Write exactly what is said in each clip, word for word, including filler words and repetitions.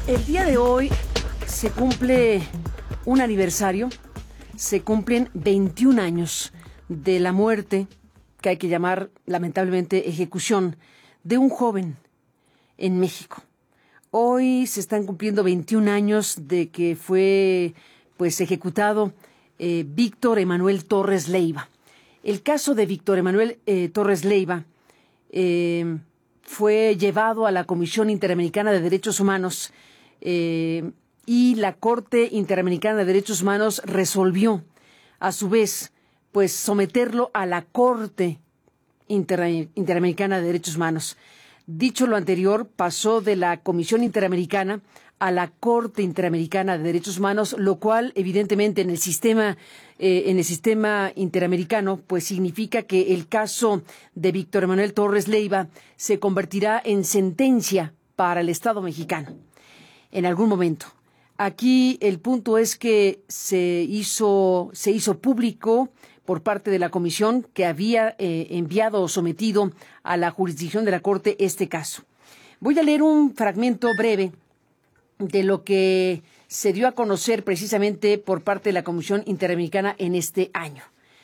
El día de hoy se cumple un aniversario, se cumplen veintiún años de la muerte, que hay que llamar lamentablemente ejecución, de un joven en México. Hoy se están cumpliendo veintiún años de que fue pues ejecutado eh, Víctor Emanuel Torres Leiva. El caso de Víctor Emanuel eh, Torres Leiva eh, fue llevado a la Comisión Interamericana de Derechos Humanos eh, y la Corte Interamericana de Derechos Humanos resolvió, a su vez, pues someterlo a la Corte Inter- Interamericana de Derechos Humanos. Dicho lo anterior, pasó de la Comisión Interamericana a la Corte Interamericana de Derechos Humanos, lo cual, evidentemente, en el sistema, eh, en el sistema interamericano, pues significa que el caso de Víctor Emanuel Torres Leiva se convertirá en sentencia para el Estado mexicano en algún momento. Aquí el punto es que se hizo, se hizo público por parte de la comisión que había eh, enviado o sometido a la jurisdicción de la Corte este caso. Voy a leer un fragmento breve de lo que se dio a conocer precisamente por parte de la Comisión Interamericana en este año.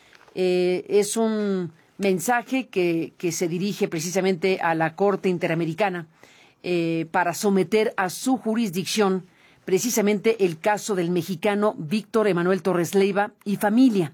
Eh, es un mensaje que, que se dirige precisamente a la Corte Interamericana eh, para someter a su jurisdicción precisamente el caso del mexicano Víctor Emanuel Torres Leiva y familia,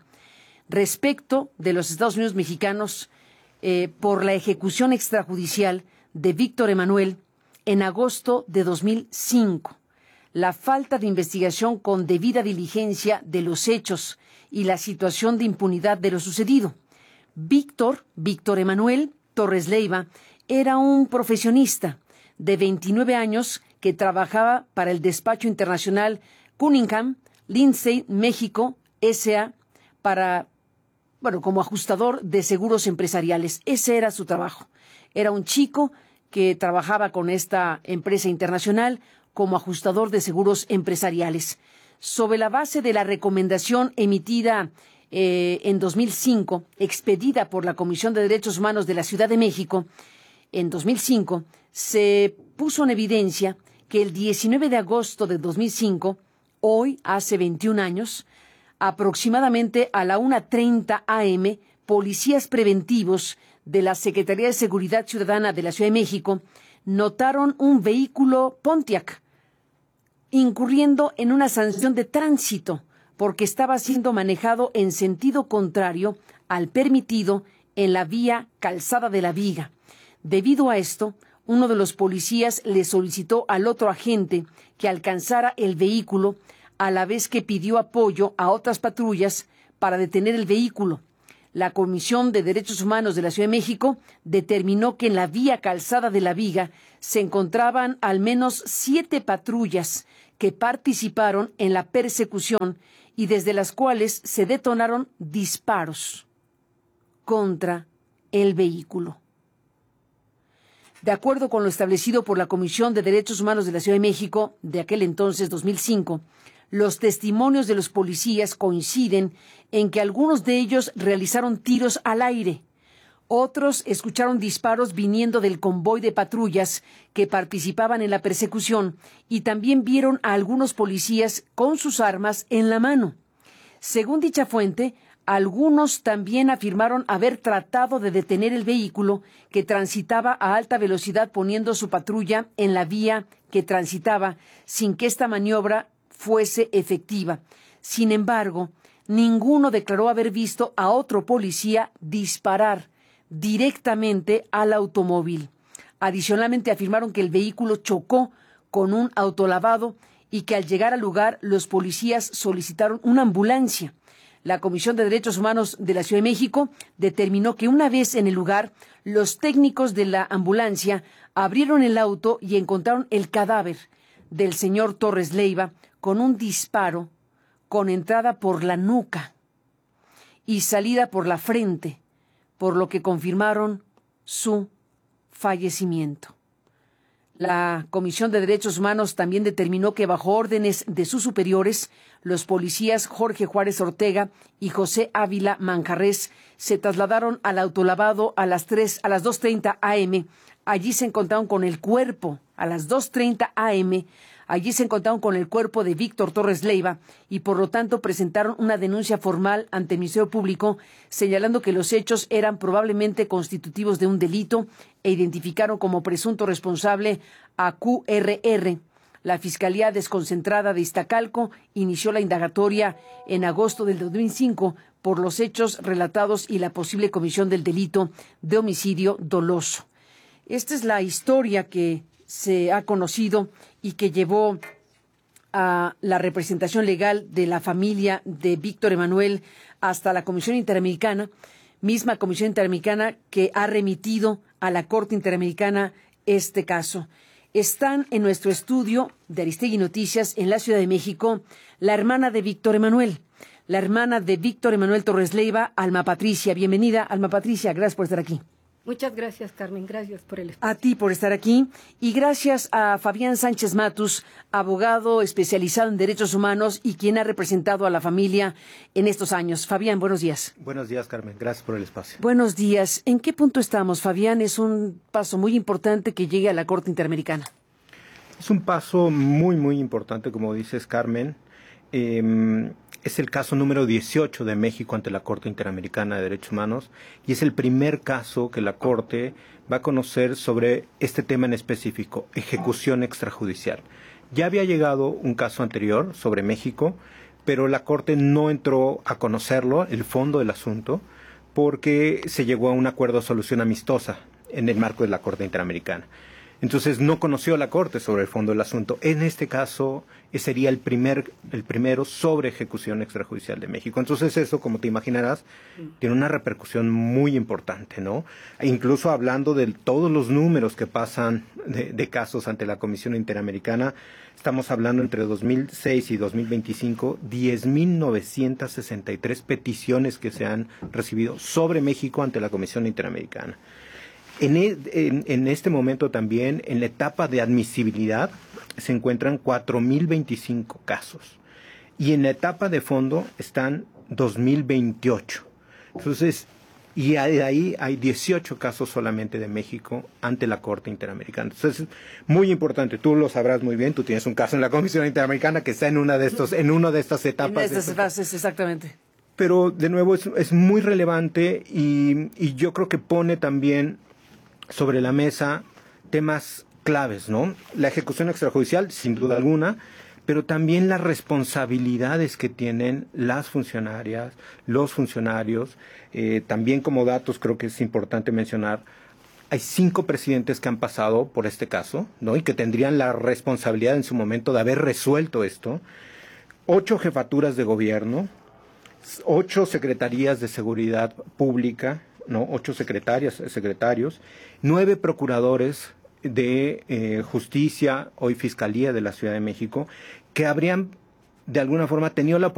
respecto de los Estados Unidos mexicanos eh, por la ejecución extrajudicial de Víctor Emanuel en agosto de dos mil cinco, la falta de investigación con debida diligencia de los hechos y la situación de impunidad de lo sucedido. Víctor, Víctor Emanuel Torres Leiva, era un profesionista de veintinueve años que trabajaba para el despacho internacional Cunningham, Lindsay, México, S A, para, bueno, como ajustador de seguros empresariales. Ese era su trabajo. Era un chico que trabajaba con esta empresa internacional como ajustador de seguros empresariales. Sobre la base de la recomendación emitida eh, en dos mil cinco, expedida por la Comisión de Derechos Humanos de la Ciudad de México, en dos mil cinco, se puso en evidencia que el diecinueve de agosto de dos mil cinco, hoy hace veintiún años, aproximadamente a la una treinta a eme, policías preventivos de la Secretaría de Seguridad Ciudadana de la Ciudad de México notaron un vehículo Pontiac incurriendo en una sanción de tránsito porque estaba siendo manejado en sentido contrario al permitido en la vía Calzada de la Viga. Debido a esto, uno de los policías le solicitó al otro agente que alcanzara el vehículo a la vez que pidió apoyo a otras patrullas para detener el vehículo. La Comisión de Derechos Humanos de la Ciudad de México determinó que en la vía Calzada de la Viga se encontraban al menos siete patrullas que participaron en la persecución y desde las cuales se detonaron disparos contra el vehículo. De acuerdo con lo establecido por la Comisión de Derechos Humanos de la Ciudad de México de aquel entonces, dos mil cinco, los testimonios de los policías coinciden en que algunos de ellos realizaron tiros al aire. Otros escucharon disparos viniendo del convoy de patrullas que participaban en la persecución y también vieron a algunos policías con sus armas en la mano. Según dicha fuente, algunos también afirmaron haber tratado de detener el vehículo que transitaba a alta velocidad poniendo su patrulla en la vía que transitaba sin que esta maniobra fuese efectiva. Sin embargo, ninguno declaró haber visto a otro policía disparar directamente al automóvil. Adicionalmente afirmaron que el vehículo chocó con un autolavado y que al llegar al lugar los policías solicitaron una ambulancia. La Comisión de Derechos Humanos de la Ciudad de México determinó que una vez en el lugar, los técnicos de la ambulancia abrieron el auto y encontraron el cadáver del señor Torres Leiva con un disparo con entrada por la nuca y salida por la frente, por lo que confirmaron su fallecimiento. La Comisión de Derechos Humanos también determinó que bajo órdenes de sus superiores, los policías Jorge Juárez Ortega y José Ávila Manjarrés se trasladaron al autolavado a las tres, a las dos treinta a eme allí se encontraron con el cuerpo, a las dos treinta a eme, allí se encontraron con el cuerpo de Víctor Torres Leiva y por lo tanto presentaron una denuncia formal ante el Ministerio Público señalando que los hechos eran probablemente constitutivos de un delito e identificaron como presunto responsable a cu erre erre. La Fiscalía Desconcentrada de Iztacalco inició la indagatoria en agosto del dos mil cinco por los hechos relatados y la posible comisión del delito de homicidio doloso. Esta es la historia que se ha conocido y que llevó a la representación legal de la familia de Víctor Emmanuel hasta la Comisión Interamericana, misma Comisión Interamericana que ha remitido a la Corte Interamericana este caso. Están en nuestro estudio de Aristegui Noticias en la Ciudad de México la hermana de Víctor Emmanuel, la hermana de Víctor Emmanuel Torres Leiva, Alma Patricia. Bienvenida, Alma Patricia, gracias por estar aquí. Muchas gracias, Carmen, gracias por el espacio. A ti por estar aquí y gracias a Fabián Sánchez Matus, abogado especializado en derechos humanos y quien ha representado a la familia en estos años. Fabián, buenos días. Buenos días, Carmen, gracias por el espacio. Buenos días. ¿En qué punto estamos, Fabián? Es un paso muy importante que llegue a la Corte Interamericana. Es un paso muy, muy importante, como dices, Carmen. Eh, Es el caso número dieciocho de México ante la Corte Interamericana de Derechos Humanos y es el primer caso que la Corte va a conocer sobre este tema en específico, ejecución extrajudicial. Ya había llegado un caso anterior sobre México, pero la Corte no entró a conocerlo, el fondo del asunto, porque se llegó a un acuerdo de solución amistosa en el marco de la Corte Interamericana. Entonces no conoció la Corte sobre el fondo del asunto. En este caso sería el primer, el primero sobre ejecución extrajudicial de México. Entonces eso, como te imaginarás, tiene una repercusión muy importante, ¿no? E incluso hablando de todos los números que pasan de, de casos ante la Comisión Interamericana, estamos hablando entre dos mil seis y dos mil veinticinco, diez mil novecientas sesenta y tres peticiones que se han recibido sobre México ante la Comisión Interamericana. En, en, en este momento también, en la etapa de admisibilidad, se encuentran cuatro mil veinticinco casos. Y en la etapa de fondo están dos mil veintiocho. Entonces, y ahí hay dieciocho casos solamente de México ante la Corte Interamericana. Entonces, muy importante, tú lo sabrás muy bien, tú tienes un caso en la Comisión Interamericana que está en una de estos, en una de estas etapas. En estas fases, exactamente. Pero, de nuevo, es, es muy relevante y, y yo creo que pone también sobre la mesa temas claves, ¿no? La ejecución extrajudicial, sin duda alguna, pero también las responsabilidades que tienen las funcionarias, los funcionarios. Eh, también como datos creo que es importante mencionar, hay cinco presidentes que han pasado por este caso, ¿no? Y que tendrían la responsabilidad en su momento de haber resuelto esto. Ocho jefaturas de gobierno, ocho secretarías de seguridad pública, ¿no? Ocho secretarias, secretarios, nueve procuradores de eh, justicia, hoy Fiscalía de la Ciudad de México, que habrían de alguna forma tenido la oportunidad